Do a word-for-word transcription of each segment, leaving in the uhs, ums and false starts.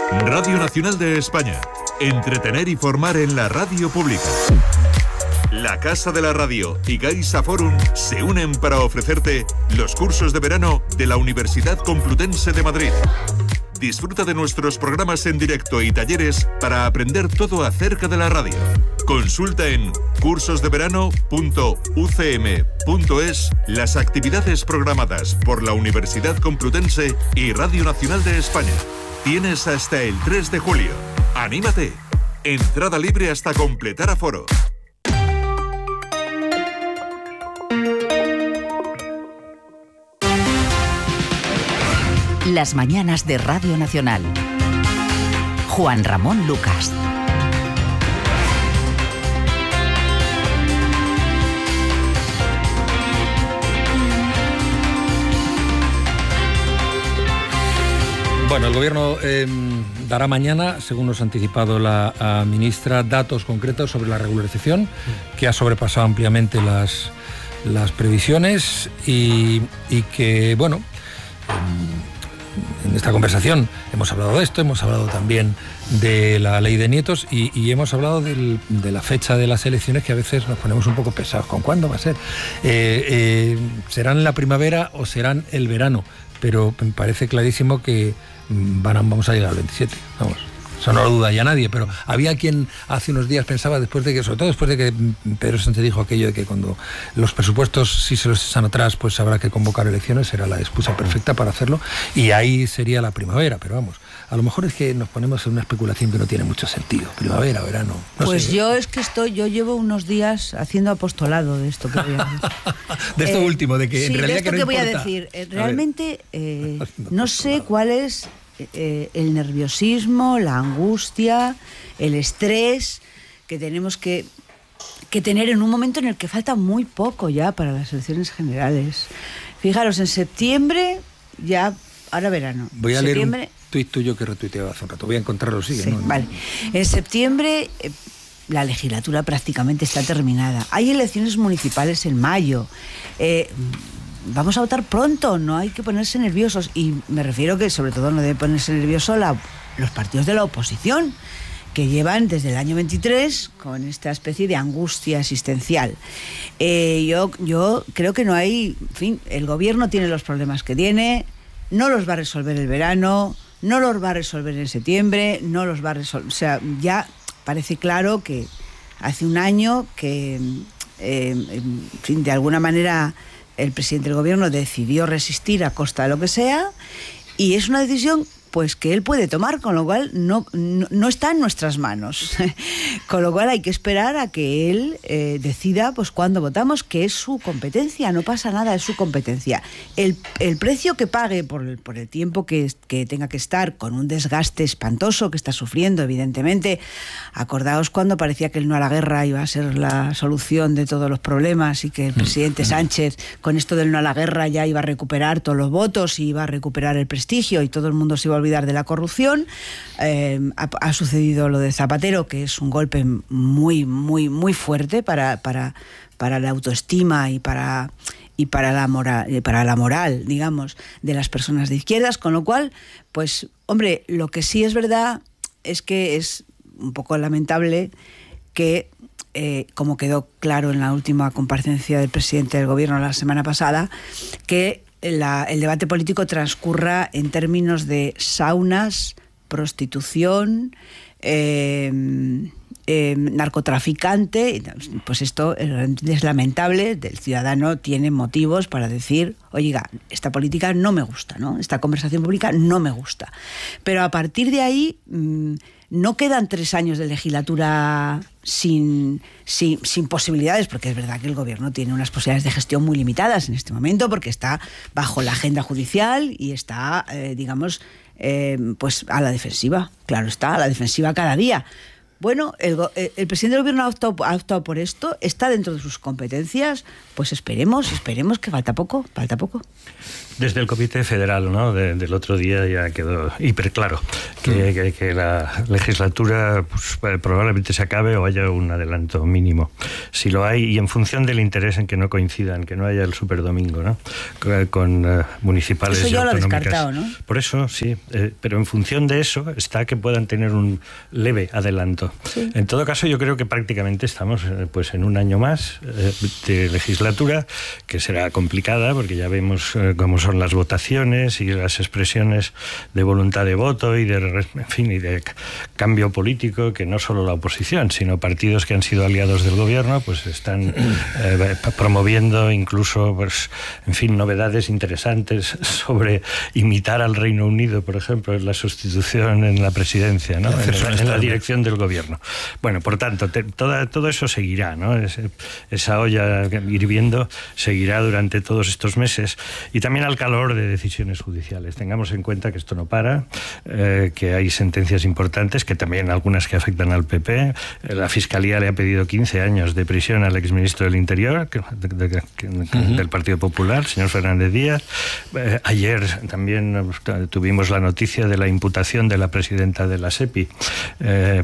Radio Nacional de España. Entretener y formar en la radio pública. La Casa de la Radio y Gaisa Forum se unen para ofrecerte los cursos de verano de la Universidad Complutense de Madrid. Disfruta de nuestros programas en directo y talleres para aprender todo acerca de la radio. Consulta en cursos de verano punto u c m punto es las actividades programadas por la Universidad Complutense y Radio Nacional de España. Tienes hasta el tres de julio. ¡Anímate! Entrada libre hasta completar aforo. Las mañanas de Radio Nacional. Juan Ramón Lucas. Bueno, el Gobierno eh, dará mañana, según nos ha anticipado la a ministra, datos concretos sobre la regularización, que ha sobrepasado ampliamente las, las previsiones y, y que, bueno, en esta conversación hemos hablado de esto, hemos hablado también de la ley de nietos y, y hemos hablado del, de la fecha de las elecciones, que a veces nos ponemos un poco pesados. ¿Con cuándo va a ser? Eh, eh, ¿Serán en la primavera o serán el verano? Pero me parece clarísimo que van a, vamos a llegar al veintisiete, vamos. Eso no lo duda ya nadie, pero había quien hace unos días pensaba, después de que, sobre todo después de que Pedro Sánchez dijo aquello de que cuando los presupuestos, si se los echan atrás, pues habrá que convocar elecciones, será la excusa perfecta para hacerlo, y ahí sería la primavera, pero vamos, a lo mejor es que nos ponemos en una especulación que no tiene mucho sentido, primavera, verano. No pues sé. yo es que estoy, yo llevo unos días haciendo apostolado de esto que voy a decir. De esto eh, último, de que sí, en realidad de esto que, no que voy importa. a decir. Eh, realmente eh, no sé cuál es eh, el nerviosismo, la angustia, el estrés que tenemos que, que tener en un momento en el que falta muy poco ya para las elecciones generales. Fijaros, en septiembre ya, ahora verano. Voy a septiembre, leer un tuit tuyo que retuiteaba hace un rato. Voy a encontrarlo, sigue. sí, ¿no? Vale. En septiembre eh, la legislatura prácticamente está terminada. Hay elecciones municipales en mayo. Eh, vamos a votar pronto, no hay que ponerse nerviosos. Y me refiero que sobre todo no debe ponerse nervioso la, los partidos de la oposición, que llevan desde el año veintitrés con esta especie de angustia existencial. Eh, yo, yo creo que no hay... En fin, el gobierno tiene los problemas que tiene, no los va a resolver el verano, no los va a resolver en septiembre, no los va a resolver... O sea, ya parece claro que hace un año que, eh, en fin, de alguna manera el presidente del gobierno decidió resistir a costa de lo que sea, y es una decisión pues que él puede tomar, con lo cual no, no, no está en nuestras manos. Con lo cual hay que esperar a que él eh, decida pues cuándo votamos, que es su competencia, no pasa nada, es su competencia. El, el precio que pague por el, por el tiempo que, que tenga que estar, con un desgaste espantoso que está sufriendo, evidentemente. Acordaos cuando parecía que el no a la guerra iba a ser la solución de todos los problemas y que el presidente Sánchez, con esto del no a la guerra, ya iba a recuperar todos los votos y iba a recuperar el prestigio y todo el mundo se iba a olvidar de la corrupción. Eh, ha, ha sucedido lo de Zapatero, que es un golpe muy, muy, muy fuerte para, para, para la autoestima y para, y para la moral, para la moral, digamos, de las personas de izquierdas, con lo cual, pues, hombre, lo que sí es verdad es que es un poco lamentable que, eh, como quedó claro en la última comparecencia del presidente del gobierno la semana pasada, que La, el debate político transcurra en términos de saunas, prostitución, eh, eh, narcotraficante. Pues esto es lamentable. El ciudadano tiene motivos para decir, oiga, esta política no me gusta, ¿no? Esta conversación pública no me gusta. Pero a partir de ahí mmm, no quedan tres años de legislatura sin, sin, sin posibilidades, porque es verdad que el gobierno tiene unas posibilidades de gestión muy limitadas en este momento, porque está bajo la agenda judicial y está, eh, digamos, eh, pues a la defensiva. Claro está, a la defensiva cada día. Bueno, el, el presidente del gobierno ha optado, ha optado por esto, está dentro de sus competencias, pues esperemos, esperemos que falta poco, falta poco. Desde el Comité Federal, ¿no? De, del otro día ya quedó hiper claro que, que, que la legislatura pues, probablemente se acabe o haya un adelanto mínimo. Si lo hay, y en función del interés en que no coincidan, que no haya el superdomingo, ¿no? Con, con uh, municipales eso y ya autonómicas. Lo ha descartado, ¿no? Por eso, sí. Eh, pero en función de eso está que puedan tener un leve adelanto. Sí. En todo caso, yo creo que prácticamente estamos eh, pues en un año más eh, de legislatura, que será complicada, porque ya vemos eh, cómo son las votaciones y las expresiones de voluntad de voto y de, en fin, y de cambio político, que no solo la oposición, sino partidos que han sido aliados del gobierno, pues están eh, promoviendo incluso, pues, en fin, novedades interesantes sobre imitar al Reino Unido, por ejemplo, en la sustitución en la presidencia, ¿no? en, la, en la dirección del gobierno. Bueno, por tanto, te, toda, todo eso seguirá, ¿no? Es, esa olla hirviendo seguirá durante todos estos meses, y también al calor de decisiones judiciales. Tengamos en cuenta que esto no para, eh, que hay sentencias importantes, que también algunas que afectan al P P. La Fiscalía le ha pedido quince años de prisión al exministro del Interior, que, de, de, de, uh-huh. del Partido Popular, señor Fernández Díaz. Eh, ayer también tuvimos la noticia de la imputación de la presidenta de la SEPI eh,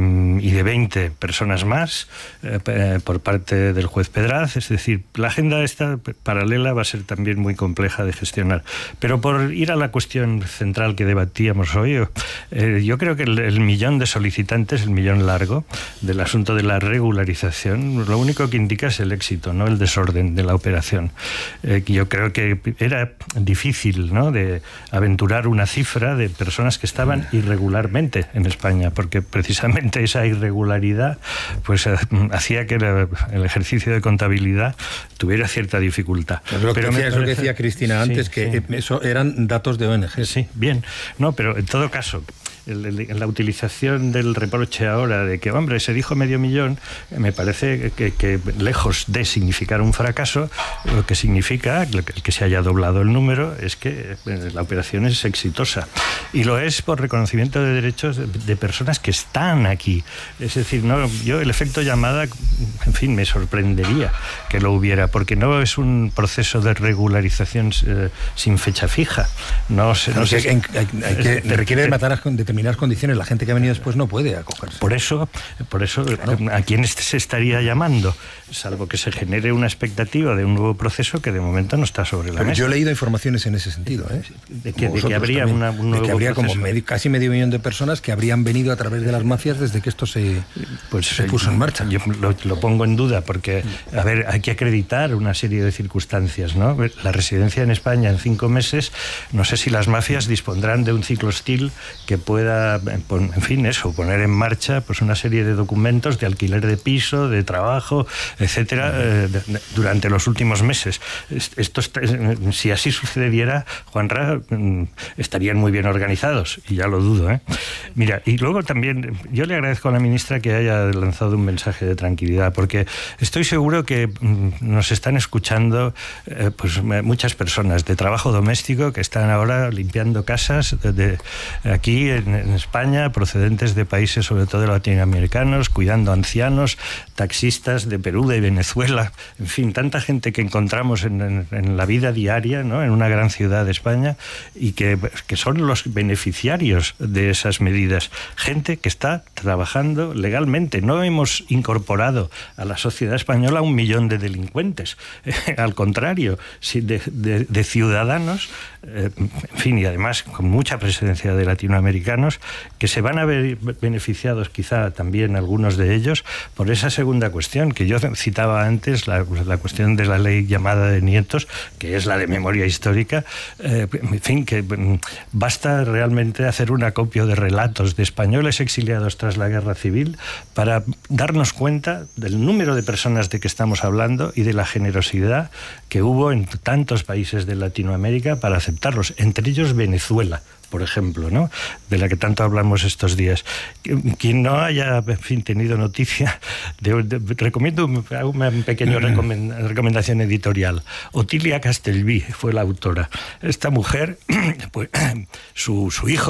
y de veinte personas más eh, por parte del juez Pedraz. Es decir, la agenda esta paralela va a ser también muy compleja de gestionar. Pero por ir a la cuestión central que debatíamos hoy, eh, yo creo que el, el millón de solicitantes, el millón largo del asunto de la regularización, lo único que indica es el éxito, no el desorden de la operación. Eh, yo creo que era difícil, ¿no?, de aventurar una cifra de personas que estaban irregularmente en España, porque precisamente esa irregularidad pues eh, hacía que la, el ejercicio de contabilidad tuviera cierta dificultad. Es lo que, decía, es lo que decía Cristina antes, sí, que sí. eso eran datos de O N G. Sí, bien. No, pero en todo caso, el, el, la utilización del reproche ahora de que, hombre, se dijo medio millón, me parece que, que lejos de significar un fracaso, lo que significa el que se haya doblado el número es que la operación es exitosa. Y lo es por reconocimiento de derechos de, de personas que están aquí. Es decir, no, yo el efecto llamada, en fin, me sorprendería que lo hubiera, porque no es un proceso de regularización eh, sin fecha fija. No, se, no hay, se, hay, hay, hay que, de, requiere de matar con determinadas condiciones. La gente que ha venido después no puede acogerse. Por eso, por eso claro. ¿A quién se estaría llamando? Salvo que se genere una expectativa de un nuevo proceso que de momento no está sobre la Pero mesa. yo he leído informaciones en ese sentido, ¿eh? De que, de que habría una, un nuevo de que habría proceso. como medio, casi medio millón de personas que habrían venido a través de las mafias desde que esto se, pues, se puso en marcha. Yo lo, lo pongo en duda porque, a ver, hay que acreditar una serie de circunstancias, ¿no? La residencia en España en cinco meses, no sé si las mafias dispondrán de un ciclostil que pueda, en fin, eso, poner en marcha pues una serie de documentos de alquiler de piso, de trabajo, etcétera, eh, de, de, durante los últimos meses. Esto está, si así sucediera, Juanra, estarían muy bien organizados, y ya lo dudo, ¿eh? Mira, y luego también yo le agradezco a la ministra que haya lanzado un mensaje de tranquilidad, porque estoy seguro que nos están escuchando eh, pues muchas personas de trabajo doméstico que están ahora limpiando casas de, de aquí en, en España, procedentes de países sobre todo latinoamericanos, cuidando ancianos, taxistas de Perú, de Venezuela, en fin, tanta gente que encontramos en, en, en la vida diaria, ¿no?, en una gran ciudad de España, y que, que son los beneficiarios de esas medidas. Gente que está trabajando legalmente. No hemos incorporado a la sociedad española un millón de delincuentes. Eh, al contrario, de, de, de ciudadanos, eh, en fin, y además con mucha presencia de latinoamericanos, que se van a ver beneficiados, quizá también algunos de ellos, por esa segunda cuestión que yo citaba antes, la, la cuestión de la ley llamada de nietos, que es la de memoria histórica. Eh, en fin, que basta realmente hacer un acopio de relatos de españoles exiliados tras la guerra civil para darnos cuenta del número de personas de que estamos hablando y de la generosidad que hubo en tantos países de Latinoamérica para aceptarlos, entre ellos Venezuela, por ejemplo, ¿no?, de la que tanto hablamos estos días. Quien no haya, en fin, tenido noticia, de, de, recomiendo una pequeña recomend, recomendación editorial. Otilia Castelví fue la autora. Esta mujer, pues, su, su hijo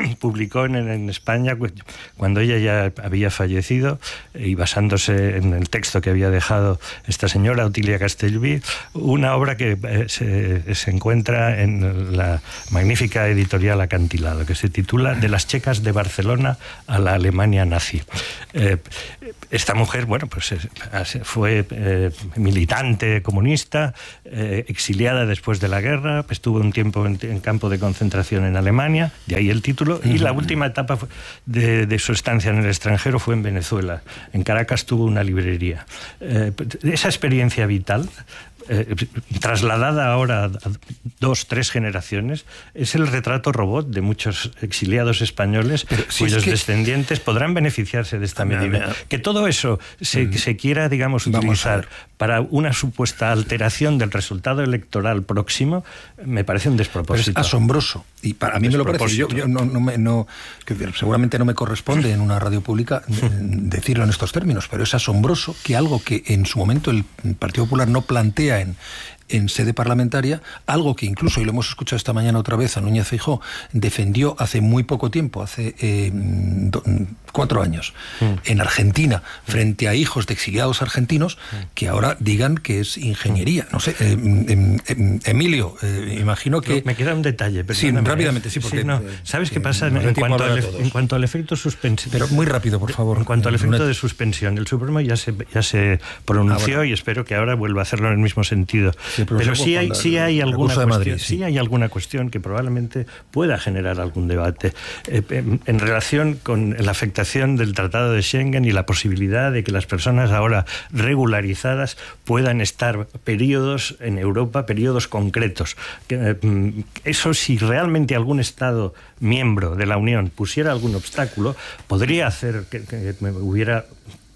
publicó en, en España, cuando ella ya había fallecido, y basándose en el texto que había dejado esta señora, Otilia Castellví, una obra que eh, se, se encuentra en la magnífica editorial Acantilado, que se titula De las checas de Barcelona a la Alemania nazi. Eh, esta mujer, bueno, pues fue eh, militante comunista, eh, exiliada después de la guerra, estuvo un tiempo en, en campo de concentración en Alemania, de ahí el título, y la última etapa de, de su estancia en el extranjero fue en Venezuela. En Caracas tuvo una librería. Eh, esa experiencia vital, Eh, trasladada ahora a dos, tres generaciones, es el retrato robot de muchos exiliados españoles, pero si cuyos es que... descendientes podrán beneficiarse de esta medida. Que todo eso se, que se quiera, digamos, utilizar para una supuesta alteración del resultado electoral próximo, me parece un despropósito. Pero es asombroso. Y para mí me lo parece. Yo, yo no, no, me, no que seguramente no me corresponde en una radio pública decirlo en estos términos, pero es asombroso que algo que en su momento el Partido Popular no plantea en, en sede parlamentaria, algo que incluso, y lo hemos escuchado esta mañana otra vez, a Núñez Feijóo defendió hace muy poco tiempo, hace eh, do, cuatro años, mm. en Argentina, frente a hijos de exiliados argentinos, mm. que ahora digan que es ingeniería. No sé, eh, eh, eh, Emilio, eh, imagino que... Me queda un detalle, pero sí, rápidamente, sí, porque... Sí, no. ¿Sabes qué pasa en, en, cuanto al, en cuanto al efecto suspensión? Pero muy rápido, por favor. En cuanto al efecto de suspensión, el Supremo ya se, ya se pronunció, ah, bueno. y espero que ahora vuelva a hacerlo en el mismo sentido. Sí, pero sí hay, sí, hay alguna cuestión, Madrid, sí. sí hay alguna cuestión que probablemente pueda generar algún debate eh, en, en relación con la afectación del Tratado de Schengen y la posibilidad de que las personas ahora regularizadas puedan estar periodos en Europa, periodos concretos. Eh, eso, si realmente algún Estado miembro de la Unión pusiera algún obstáculo, podría hacer que, que hubiera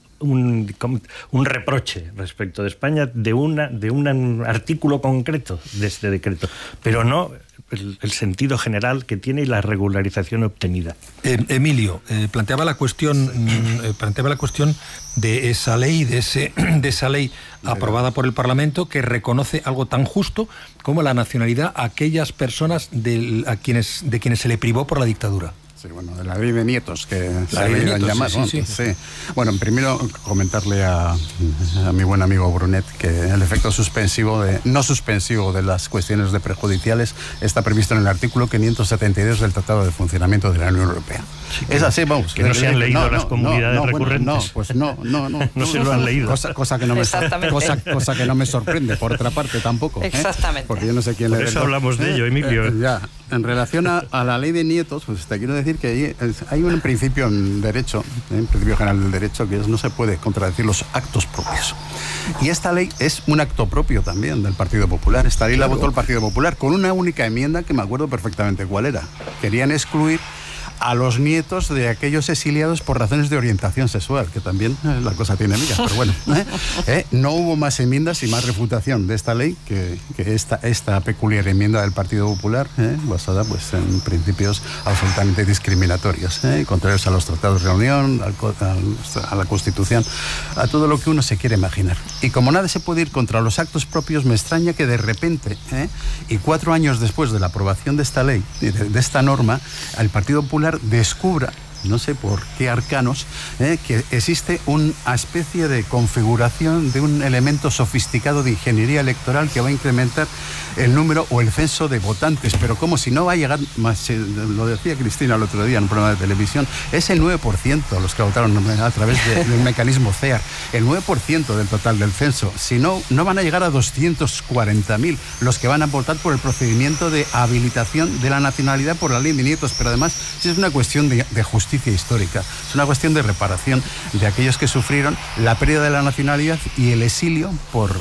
Un, un reproche respecto de España de, una, de un artículo concreto de este decreto, pero no el, el sentido general que tiene y la regularización obtenida. Eh, Emilio, eh, planteaba la cuestión eh, planteaba la cuestión de esa ley, de, ese, de esa ley aprobada por el Parlamento que reconoce algo tan justo como la nacionalidad a aquellas personas de, a quienes, de quienes se le privó por la dictadura. Sí, bueno, de la ley de nietos, que la se le iban a llamar. Sí, sí, sí. sí. Bueno, primero comentarle a, a mi buen amigo Brunet que el efecto suspensivo, de, no suspensivo de las cuestiones de prejudiciales está previsto en el artículo quinientos setenta y dos del Tratado de Funcionamiento de la Unión Europea. Sí, es así, vamos. Que no se han leído no, las comunidades no, no, recurrentes. Bueno, no, pues no, no, no. no se lo han leído. Cosa, cosa, que no me cosa, cosa que no me sorprende, por otra parte, tampoco. Exactamente. ¿eh? Porque yo no sé quién por le... Por eso hablamos de ello, Emilio. Eh, ya. En relación a, a la ley de nietos, pues te quiero decir que hay, hay un principio en derecho, un principio general del derecho, que es no se puede contradecir los actos propios. Y esta ley es un acto propio también del Partido Popular. Esta ley claro. la votó el Partido Popular con una única enmienda que me acuerdo perfectamente cuál era. Querían excluir a los nietos de aquellos exiliados por razones de orientación sexual, que también eh, la cosa tiene migas, pero bueno, ¿eh? ¿Eh? no hubo más enmiendas y más refutación de esta ley que, que esta, esta peculiar enmienda del Partido Popular, ¿eh? basada pues en principios absolutamente discriminatorios, ¿eh? contrarios a los tratados de la Unión, al, al, a la Constitución, a todo lo que uno se quiere imaginar. Y como nada se puede ir contra los actos propios, me extraña que de repente, ¿eh? y cuatro años después de la aprobación de esta ley, de, de esta norma, el Partido Popular descubra, no sé por qué arcanos, eh, que existe una especie de configuración de un elemento sofisticado de ingeniería electoral que va a incrementar el número o el censo de votantes, pero como si no va a llegar más, lo decía Cristina el otro día en un programa de televisión, es el nueve por ciento los que votaron a través de, del mecanismo C E A R, el nueve por ciento del total del censo, si no, no van a llegar a doscientos cuarenta mil los que van a votar por el procedimiento de habilitación de la nacionalidad por la ley de nietos, pero además es una cuestión de, de justicia histórica, es una cuestión de reparación de aquellos que sufrieron la pérdida de la nacionalidad y el exilio por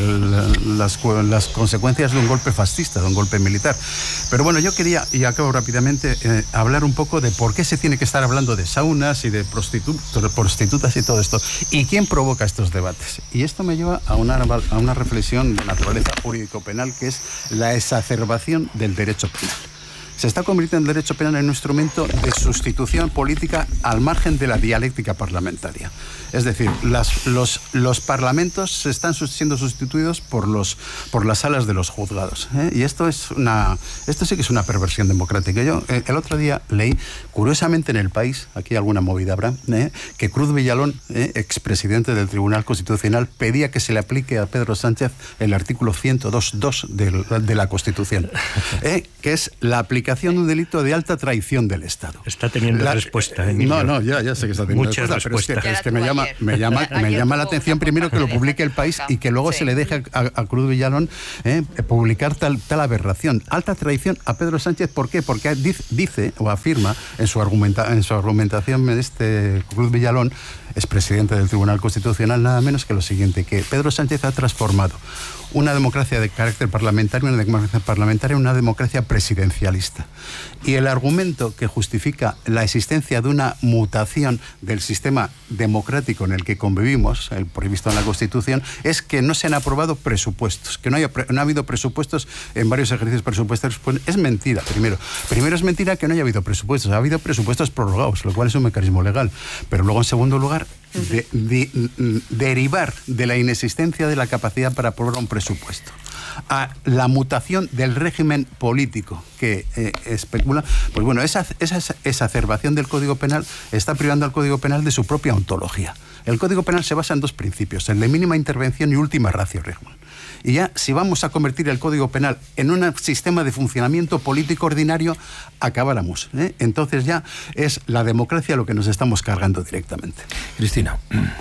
el, las, las consecuencias de un golpe fascista, de un golpe militar. Pero bueno, yo quería, y acabo rápidamente, eh, hablar un poco de por qué se tiene que estar hablando de saunas y de prostitu prostitutas y todo esto, y quién provoca estos debates. Y esto me lleva a una, a una reflexión de naturaleza jurídico-penal, que es la exacerbación del derecho penal. se está convirtiendo el derecho penal en un instrumento de sustitución política al margen de la dialéctica parlamentaria. Es decir, las, los, los parlamentos están siendo sustituidos por, los, por las salas de los juzgados. ¿eh? Y esto es una, esto sí que es una perversión democrática. Yo eh, el otro día leí, curiosamente en El País, aquí alguna movida habrá, ¿eh? que Cruz Villalón, eh, expresidente del Tribunal Constitucional, pedía que se le aplique a Pedro Sánchez el artículo ciento dos punto dos de la Constitución, ¿eh? que es la aplicación de un delito de alta traición del Estado. Está teniendo la, respuesta, Emilio. No, no, ya, ya sé que está teniendo Muchas respuesta, respuestas. pero es que, es que me llama, me llama, me llama la atención primero que lo publique El País y que luego sí. se le deje a, a Cruz Villalón eh, publicar tal, tal aberración. Alta traición a Pedro Sánchez, ¿por qué? Porque dice, dice o afirma en su, argumenta, en su argumentación este Cruz Villalón, expresidente del Tribunal Constitucional, nada menos que lo siguiente, que Pedro Sánchez ha transformado una democracia de carácter parlamentario, una democracia parlamentaria, una democracia presidencialista. Y el argumento que justifica la existencia de una mutación del sistema democrático en el que convivimos, el previsto en la Constitución, es que no se han aprobado presupuestos, que no, haya, no ha habido presupuestos en varios ejercicios presupuestarios. Pues es mentira, primero. Primero es mentira que no haya habido presupuestos, ha habido presupuestos prorrogados, lo cual es un mecanismo legal. Pero luego, en segundo lugar, de, de, de, derivar de la inexistencia de la capacidad para aprobar un presupuesto a la mutación del régimen político que eh, especula, pues bueno, esa, esa exacerbación del Código Penal está privando al Código Penal de su propia ontología. El Código Penal se basa en dos principios, el de mínima intervención y última ratio régimen. Y ya, si vamos a convertir el Código Penal en un sistema de funcionamiento político ordinario, acabáramos, ¿eh? Entonces ya es la democracia lo que nos estamos cargando directamente. Cristina.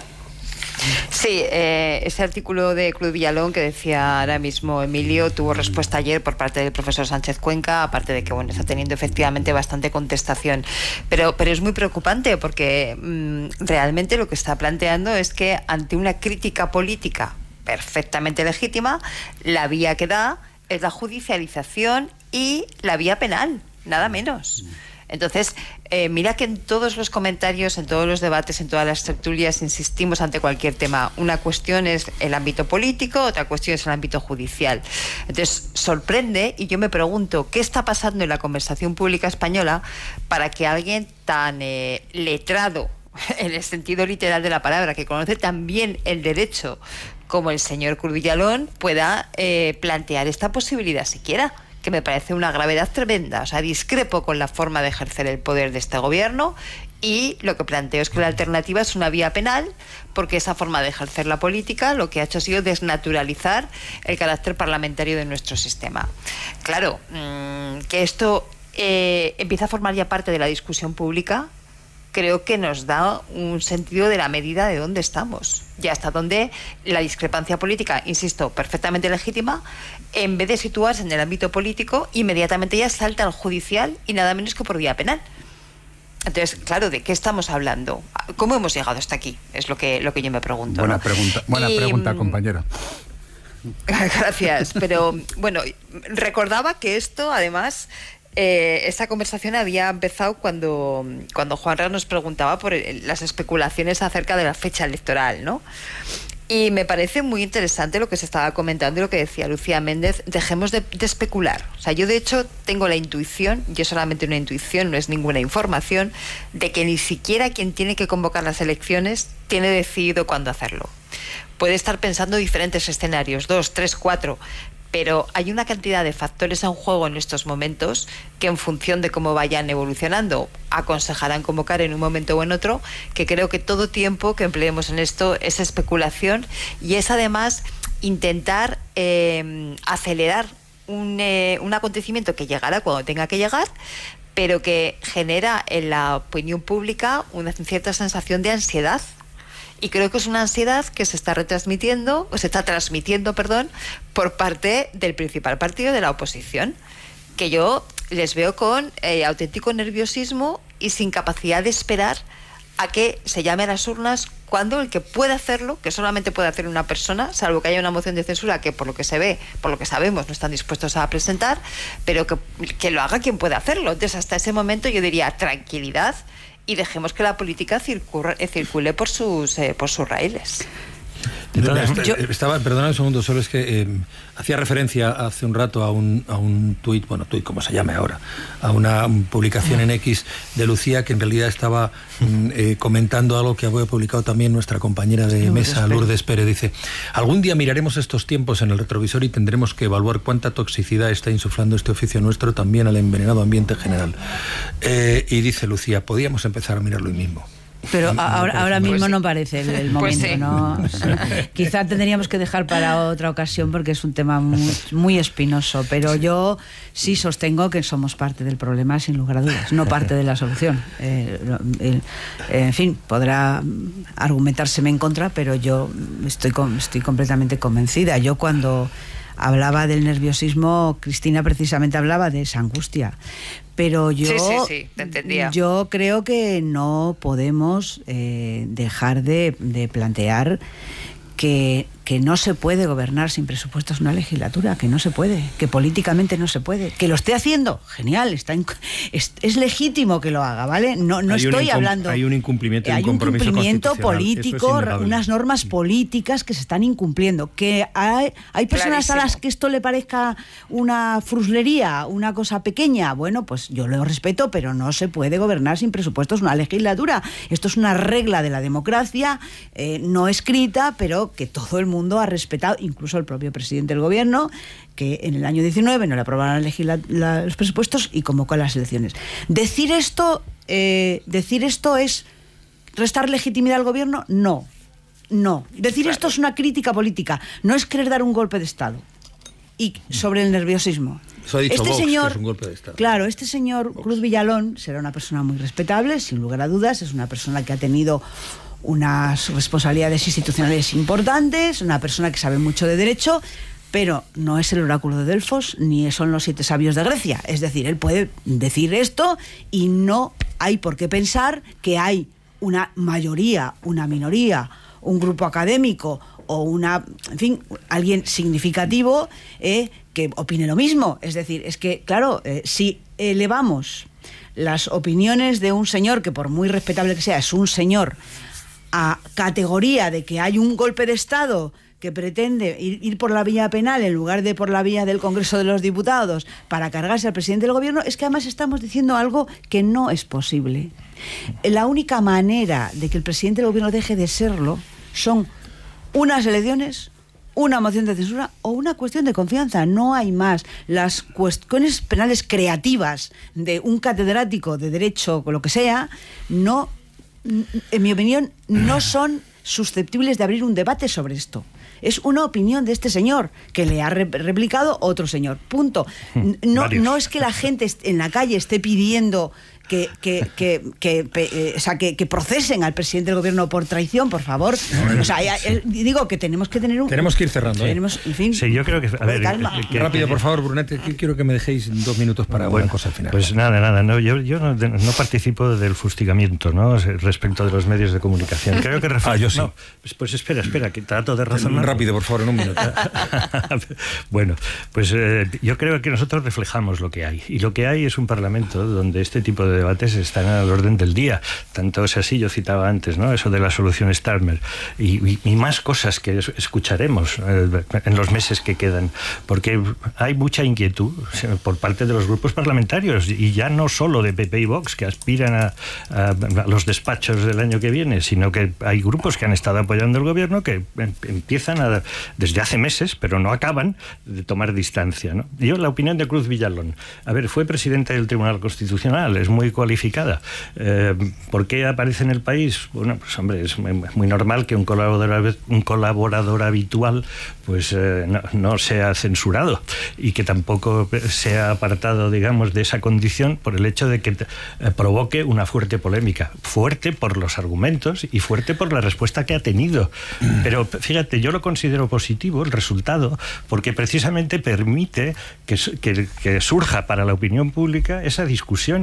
Sí, eh, ese artículo de Cruz Villalón que decía ahora mismo Emilio tuvo respuesta ayer por parte del profesor Sánchez Cuenca, aparte de que bueno, está teniendo efectivamente bastante contestación, pero, pero es muy preocupante porque mmm, realmente lo que está planteando es que ante una crítica política perfectamente legítima, la vía que da es la judicialización y la vía penal, nada menos. Entonces, eh, mira que en todos los comentarios, en todos los debates, en todas las tertulias, insistimos ante cualquier tema. Una cuestión es el ámbito político, otra cuestión es el ámbito judicial. Entonces, sorprende, y yo me pregunto, ¿qué está pasando en la conversación pública española para que alguien tan eh, letrado, en el sentido literal de la palabra, que conoce tan bien el derecho como el señor Cruz Villalón, pueda eh, plantear esta posibilidad siquiera? Que me parece una gravedad tremenda. O sea, discrepo con la forma de ejercer el poder de este gobierno y lo que planteo es que la alternativa es una vía penal, porque esa forma de ejercer la política lo que ha hecho ha sido desnaturalizar el carácter parlamentario de nuestro sistema. Claro, mmm, que esto eh, empieza a formar ya parte de la discusión pública, creo que nos da un sentido de la medida de dónde estamos y hasta dónde la discrepancia política, insisto, perfectamente legítima, en vez de situarse en el ámbito político, inmediatamente ya salta al judicial y nada menos que por vía penal. Entonces, claro, ¿de qué estamos hablando? ¿Cómo hemos llegado hasta aquí? Es lo que, lo que yo me pregunto. Buena ¿no? pregunta, buena y, pregunta, compañera. Gracias, pero bueno, recordaba que esto, además... Eh, esta conversación había empezado cuando, cuando Juanra nos preguntaba por el, las especulaciones acerca de la fecha electoral, ¿no? Y me parece muy interesante lo que se estaba comentando y lo que decía Lucía Méndez, dejemos de, de especular. O sea, yo de hecho tengo la intuición, y es solamente una intuición, no es ninguna información, de que ni siquiera quien tiene que convocar las elecciones tiene decidido cuándo hacerlo. Puede estar pensando diferentes escenarios, dos, tres, cuatro... pero hay una cantidad de factores en juego en estos momentos que en función de cómo vayan evolucionando aconsejarán convocar en un momento o en otro, que creo que todo tiempo que empleemos en esto es especulación y es además intentar eh, acelerar un, eh, un acontecimiento que llegará cuando tenga que llegar, pero que genera en la opinión pública una cierta sensación de ansiedad. Y creo que es una ansiedad que se está retransmitiendo, o se está transmitiendo, perdón, por parte del principal partido de la oposición, que yo les veo con eh, auténtico nerviosismo y sin capacidad de esperar a que se llame a las urnas cuando el que puede hacerlo, que solamente puede hacer una persona, salvo que haya una moción de censura que por lo que se ve, por lo que sabemos, no están dispuestos a presentar, pero que, que lo haga quien pueda hacerlo. Entonces, hasta ese momento yo diría tranquilidad y dejemos que la política circule, circule por sus eh, por sus raíles. Entonces, yo... estaba, perdona un segundo, solo es que eh, hacía referencia hace un rato a un, a un tuit, bueno, tuit como se llame ahora, a una publicación en X de Lucía, que en realidad estaba eh, comentando algo que había publicado también nuestra compañera de mesa, Lourdes Pérez. Dice: algún día miraremos estos tiempos en el retrovisor y tendremos que evaluar cuánta toxicidad está insuflando este oficio nuestro también al envenenado ambiente general. Eh, y dice Lucía, podíamos empezar a mirarlo hoy mismo. Pero ahora, ahora mismo pues sí. no parece el, el momento, pues sí. ¿no? Quizá tendríamos que dejar para otra ocasión porque es un tema muy, muy espinoso, pero yo sí sostengo que somos parte del problema, sin lugar a dudas, no parte de la solución. Eh, eh, en fin, podrá argumentárseme en contra, pero yo estoy, estoy completamente convencida. Yo cuando hablaba del nerviosismo, Cristina precisamente hablaba de esa angustia. Pero yo, sí, sí, sí, te entendía. Yo creo que no podemos eh, dejar de, de plantear que, que no se puede gobernar sin presupuestos una legislatura, que no se puede, que políticamente no se puede, que lo esté haciendo, genial, está en, es, es legítimo que lo haga, ¿vale? No, no estoy hablando... Hay un incumplimiento, hay un incumplimiento político, es unas normas políticas que se están incumpliendo, que hay, hay personas Clarísimo. a las que esto le parezca una fruslería, una cosa pequeña, bueno, pues yo lo respeto, pero no se puede gobernar sin presupuestos una legislatura. Esto es una regla de la democracia, eh, no escrita, pero que todo el mundo ha respetado, incluso el propio presidente del gobierno, que en el año diecinueve no le aprobaron la, la, los presupuestos y convocó a las elecciones. Decir esto, eh, decir esto es restar legitimidad al gobierno, no, no. Decir claro. esto es una crítica política, no es querer dar un golpe de Estado. Y sobre el nerviosismo. Eso ha dicho este Vox, señor, que es un golpe de Estado. Claro, este señor Vox. Cruz Villalón será una persona muy respetable, sin lugar a dudas, es una persona que ha tenido unas responsabilidades institucionales importantes, una persona que sabe mucho de derecho, pero no es el oráculo de Delfos ni son los siete sabios de Grecia. Es decir, él puede decir esto y no hay por qué pensar que hay una mayoría, una minoría, un grupo académico o una, en fin, alguien significativo eh, que opine lo mismo. Es decir, es que, claro, eh, si elevamos las opiniones de un señor, que por muy respetable que sea, es un señor, a categoría de que hay un golpe de Estado que pretende ir, ir por la vía penal en lugar de por la vía del Congreso de los Diputados para cargarse al presidente del gobierno, es que además estamos diciendo algo que no es posible. La única manera de que el presidente del gobierno deje de serlo son unas elecciones, una moción de censura o una cuestión de confianza, no hay más. Las cuestiones penales creativas de un catedrático de derecho o lo que sea, no, en mi opinión, no son susceptibles de abrir un debate sobre esto. Es una opinión de este señor que le ha replicado otro señor. Punto. No, no es que la gente en la calle esté pidiendo que, que, que, que, eh, o sea, que, que procesen al presidente del gobierno por traición, por favor. O sea, ya, eh, digo que tenemos que tener un... Tenemos que ir cerrando. ¿eh? Tenemos, en fin, sí, yo creo que... A ver, calma. Que, que, Rápido, que, por favor, Brunete, quiero que me dejéis dos minutos para bueno, una cosa al final. Pues nada, nada. No, yo yo no, no participo del fustigamiento, ¿no? Respecto de los medios de comunicación. Creo que... ah, yo sí. No, pues, pues espera, espera, que trato de razonar. Rápido, por favor, en un minuto. Bueno, pues eh, yo creo que nosotros reflejamos lo que hay. Y lo que hay es un parlamento donde este tipo de debates están al orden del día. Tanto es así, yo citaba antes, ¿no? Eso de la solución Starmer y, y, y más cosas que escucharemos eh, en los meses que quedan, porque hay mucha inquietud por parte de los grupos parlamentarios y ya no solo de P P y Vox que aspiran a, a, a los despachos del año que viene, sino que hay grupos que han estado apoyando al gobierno que empiezan a, desde hace meses, pero no acaban de tomar distancia, ¿no? Yo, la opinión de Cruz Villalón, a ver, fue presidente del Tribunal Constitucional, es muy cualificada. Eh, ¿Por qué aparece en El País? Bueno, pues hombre, es muy normal que un colaborador, un colaborador habitual pues eh, no, no sea censurado y que tampoco sea apartado, digamos, de esa condición por el hecho de que eh, provoque una fuerte polémica. Fuerte por los argumentos y fuerte por la respuesta que ha tenido. Pero fíjate, yo lo considero positivo, el resultado, porque precisamente permite que, que, que surja para la opinión pública esa discusión que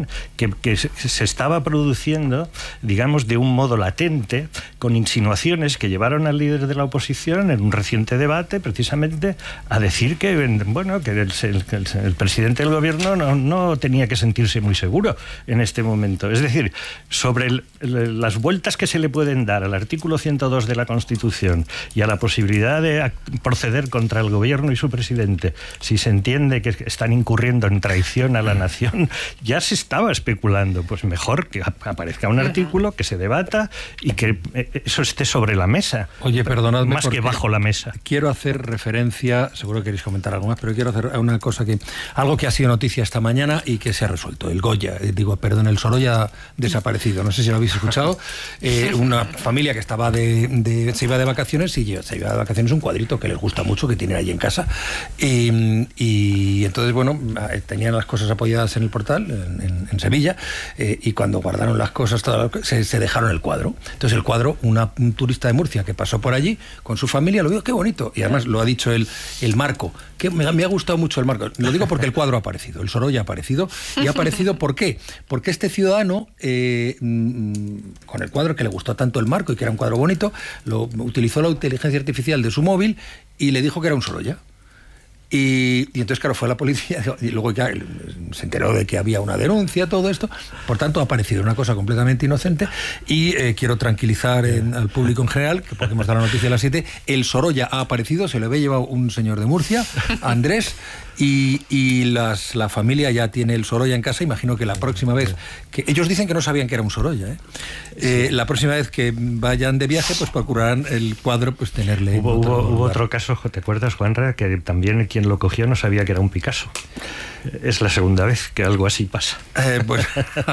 que, que se estaba produciendo, digamos, de un modo latente, con insinuaciones que llevaron al líder de la oposición en un reciente debate, precisamente, a decir que, bueno, que el, el, el presidente del gobierno no, no tenía que sentirse muy seguro en este momento. Es decir, sobre el, el, las vueltas que se le pueden dar al artículo ciento dos de la Constitución y a la posibilidad de proceder contra el gobierno y su presidente, si se entiende que están incurriendo en traición a la nación, ya se estaba especulando. Pues mejor que aparezca un artículo, que se debata y que eso esté sobre la mesa. Oye, perdonadme, más que bajo la mesa. Quiero hacer referencia, seguro que queréis comentar algo más, pero quiero hacer una cosa que, algo que ha sido noticia esta mañana y que se ha resuelto. El Goya, digo, perdón, el Sorolla desaparecido. No sé si lo habéis escuchado. Eh, una familia que estaba de, de, se iba de vacaciones y se iba de vacaciones un cuadrito que les gusta mucho, que tienen allí en casa. Y, y entonces, bueno, tenían las cosas apoyadas en el portal, en, en, en Sevilla, eh, y cuando guardaron las cosas, todas las, se, se dejaron el cuadro. Entonces el cuadro, una, un turista de Murcia que pasó por allí con su familia, lo vio, qué bonito. Y además lo ha dicho el, el marco, que me, me ha gustado mucho el marco. Lo digo porque el cuadro ha aparecido, el Sorolla ha aparecido. ¿Y ha aparecido por qué? Porque este ciudadano, eh, con el cuadro que le gustó tanto el marco y que era un cuadro bonito, lo utilizó la inteligencia artificial de su móvil y le dijo que era un Sorolla. Y, y entonces, claro, fue la policía y luego ya se enteró de que había una denuncia, todo esto. Por tanto, ha aparecido una cosa completamente inocente y eh, quiero tranquilizar en, al público en general, que porque hemos dado la noticia a las siete, el Sorolla ha aparecido, se lo había llevado un señor de Murcia, Andrés, y, y las, la familia ya tiene el Sorolla en casa. Imagino que la próxima vez, que ellos dicen que no sabían que era un Sorolla, ¿eh? Eh, la próxima vez que vayan de viaje, pues procurarán el cuadro, pues tenerle... Hubo, hubo, hubo otro caso, ¿te acuerdas, Juanra? Que también quien lo cogió no sabía que era un Picasso. Es la segunda vez que algo así pasa. Eh, pues,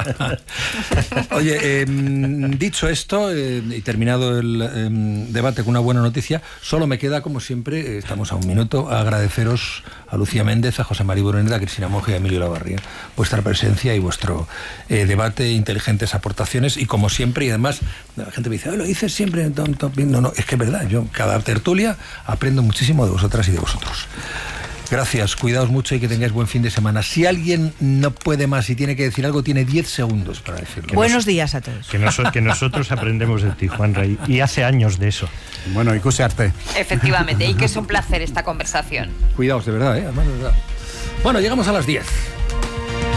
oye, eh, dicho esto eh, y terminado el eh, debate con una buena noticia, solo me queda, como siempre, eh, estamos a un minuto, agradeceros a Lucía Méndez, a José María Buroneda, a Cristina Monge y a Emilio Lavarría vuestra presencia y vuestro eh, debate, inteligentes aportaciones, y como siempre, y además la gente me dice, lo dices siempre, no, no, es que es verdad, yo cada tertulia aprendo muchísimo de vosotras y de vosotros. Gracias, cuidaos mucho y que tengáis buen fin de semana. Si alguien no puede más y tiene que decir algo, tiene diez segundos para decirlo. Buenos nos, días a todos. Que, nos, que nosotros aprendemos de ti, Juanra, y, y hace años de eso. Bueno, y cusearte. Efectivamente, y que es un placer esta conversación. Cuidaos, de verdad, ¿eh? Además, de verdad. Bueno, llegamos a las diez.